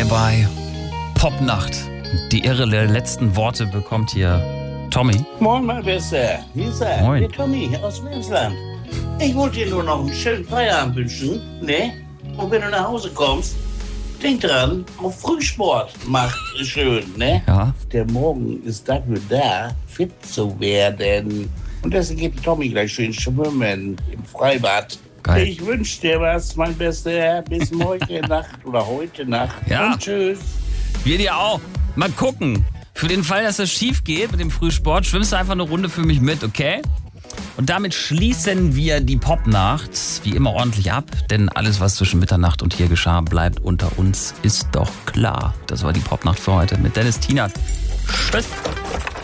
bei Popnacht. Die Irre der letzten Worte bekommt hier Tommy. Moin, mein Bester. Hier ist er, Moin. der Tommy aus Wemsland. Ich wollte dir nur noch einen schönen Feierabend wünschen, ne? Und wenn du nach Hause kommst, denk dran, auf Frühsport macht schön, ne? Ja. Der Morgen ist dafür da, fit zu werden. Und deswegen geht Tommy gleich schön schwimmen im Freibad. Geil. Ich wünsche dir was, mein Bester. Bis morgen Nacht oder heute Nacht. Ja. Und tschüss. Wir dir auch. Mal gucken. Für den Fall, dass es schief geht mit dem Frühsport, schwimmst du einfach eine Runde für mich mit, okay? Und damit schließen wir die Popnacht wie immer ordentlich ab, denn alles, was zwischen Mitternacht und hier geschah, bleibt unter uns, ist doch klar. Das war die Popnacht für heute mit Dennis Tienert. Tschüss.